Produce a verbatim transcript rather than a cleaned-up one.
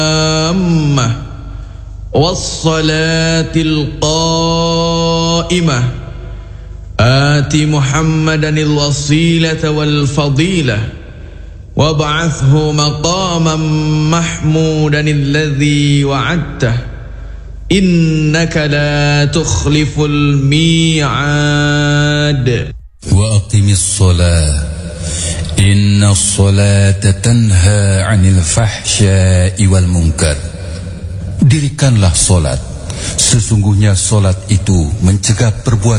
التامة والصلاة القائمة آت محمدا الوسيلة والفضيلة وابعثه مقاما محمودا الذي وعدته إنك لا تخلف الميعاد. وأقم الصلاة إن الصلاة تنهى عن الفحشاء والمنكر. Dirikanlah solat, sesungguhnya solat itu mencegah perbuatan